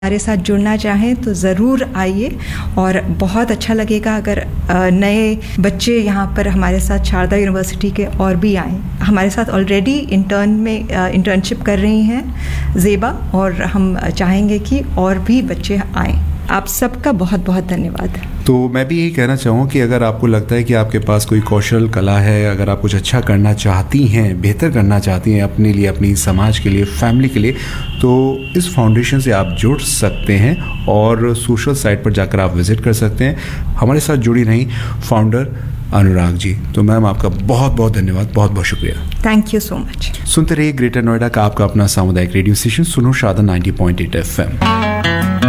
हमारे साथ जुड़ना चाहें तो ज़रूर आइए और बहुत अच्छा लगेगा अगर नए बच्चे यहाँ पर हमारे साथ शारदा यूनिवर्सिटी के और भी आएँ। हमारे साथ ऑलरेडी इंटर्नशिप कर रही हैं ज़ेबा, और हम चाहेंगे कि और भी बच्चे आएँ। आप सबका बहुत बहुत धन्यवाद। तो मैं भी यही कहना चाहूँ कि अगर आपको लगता है कि आपके पास कोई कौशल कला है, अगर आप कुछ अच्छा करना चाहती हैं, बेहतर करना चाहती हैं अपने लिए, अपनी समाज के लिए, फैमिली के लिए, तो इस फाउंडेशन से आप जुड़ सकते हैं और सोशल साइट पर जाकर आप विज़िट कर सकते हैं। हमारे साथ जुड़ी रहीं फाउंडर अनुराग जी। तो मैम आपका बहुत बहुत धन्यवाद, बहुत बहुत शुक्रिया। Thank you so much. सुनते रहिए ग्रेटर नोएडा का आपका अपना सामुदायिक रेडियो स्टेशन सुनो शारदा 90.8 FM।